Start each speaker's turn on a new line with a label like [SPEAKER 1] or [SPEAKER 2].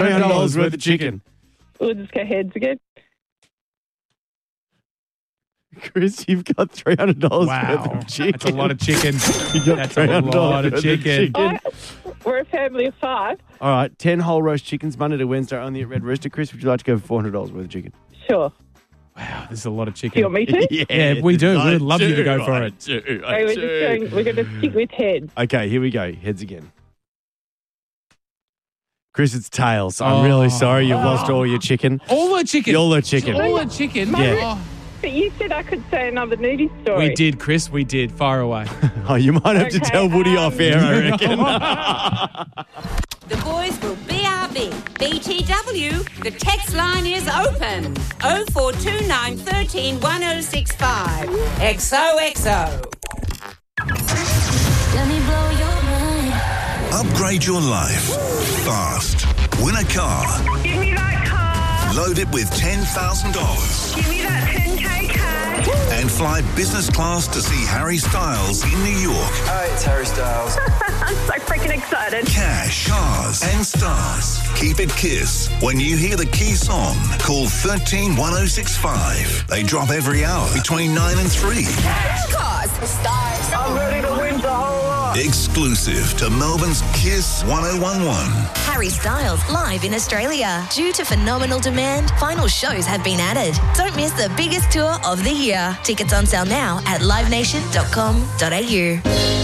[SPEAKER 1] $300 worth of chicken.
[SPEAKER 2] We'll just go heads again.
[SPEAKER 1] Chris, you've got $300 worth
[SPEAKER 3] Wow.
[SPEAKER 1] of chicken.
[SPEAKER 3] That's a lot of chicken.
[SPEAKER 1] You got
[SPEAKER 3] That's a
[SPEAKER 1] $300
[SPEAKER 3] lot of
[SPEAKER 1] worth
[SPEAKER 3] chicken.
[SPEAKER 2] We're a family of 5.
[SPEAKER 1] All right, 10 whole roast chickens, Monday to Wednesday, only at Red Rooster. Chris, would you like to go for $400 worth of chicken?
[SPEAKER 2] Sure.
[SPEAKER 3] Wow, this is a lot of
[SPEAKER 2] Do you
[SPEAKER 3] chicken.
[SPEAKER 2] want me to?
[SPEAKER 3] Yeah, we do. We'd love you to go for it.
[SPEAKER 2] We're going to stick with heads.
[SPEAKER 1] Okay, here we go. Heads again. Chris, it's tails. I'm really sorry you've lost all your chicken.
[SPEAKER 3] All the chicken.
[SPEAKER 1] All the chicken.
[SPEAKER 3] All the chicken.
[SPEAKER 1] Yeah.
[SPEAKER 2] But you said I could say another nudie story.
[SPEAKER 3] We did, Chris. We did. Far away.
[SPEAKER 1] Oh, you might have to
[SPEAKER 2] Okay,
[SPEAKER 1] tell Woody off air, I reckon.
[SPEAKER 4] The boys will BRB. BTW, the text line is open. 0429 13 1065. XOXO.
[SPEAKER 5] Let me blow your mind.
[SPEAKER 6] Upgrade your life fast. Win a car.
[SPEAKER 2] Give me that car.
[SPEAKER 6] Load it with $10,000.
[SPEAKER 2] Give me that 10K cash.
[SPEAKER 6] And fly business class to see Harry Styles in New York.
[SPEAKER 7] Hi, it's Harry Styles.
[SPEAKER 2] I'm so freaking excited.
[SPEAKER 6] Cash, cars, and stars. Keep it Kiss. When you hear the key song, call 131065. They drop every hour between 9 and 3.
[SPEAKER 5] Cars, stars.
[SPEAKER 2] I'm ready to win the whole lot.
[SPEAKER 6] Exclusive to Melbourne's Kiss 1011.
[SPEAKER 5] Harry Styles live in Australia. Due to phenomenal demand, final shows have been added. Don't miss the biggest tour of the year. Tickets on sale now at livenation.com.au.